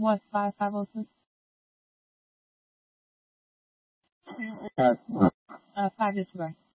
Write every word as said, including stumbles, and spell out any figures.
What, five, five oh six? Pass. Uh, five disregard.